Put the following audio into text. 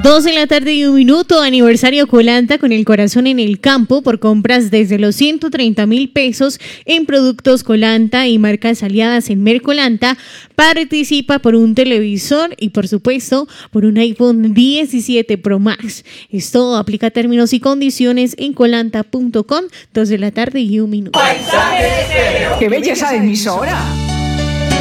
2:01 p.m, aniversario Colanta con el corazón en el campo por compras desde los 130,000 pesos en productos Colanta y marcas aliadas en Mercolanta. Participa por un televisor y por supuesto por un iPhone 17 Pro Max. Esto aplica términos y condiciones en colanta.com. 2:01 p.m. ¡Qué belleza de emisora!